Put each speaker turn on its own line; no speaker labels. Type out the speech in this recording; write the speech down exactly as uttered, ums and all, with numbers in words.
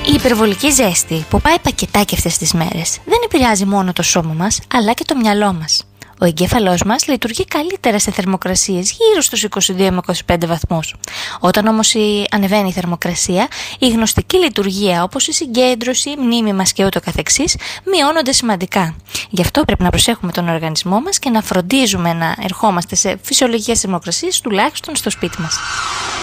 Η υπερβολική ζέστη που πάει πακετάκι αυτές τις μέρες δεν επηρεάζει μόνο το σώμα μας, αλλά και το μυαλό μας. Ο εγκέφαλός μας λειτουργεί καλύτερα σε θερμοκρασίες γύρω στους είκοσι δύο με είκοσι πέντε βαθμούς. Όταν όμως η... ανεβαίνει η θερμοκρασία, η γνωστική λειτουργία όπως η συγκέντρωση, η μνήμη μας και ούτω καθεξής μειώνονται σημαντικά. Γι' αυτό πρέπει να προσέχουμε τον οργανισμό μας και να φροντίζουμε να ερχόμαστε σε φυσιολογικές θερμοκρασίες τουλάχιστον στο σπίτι μας.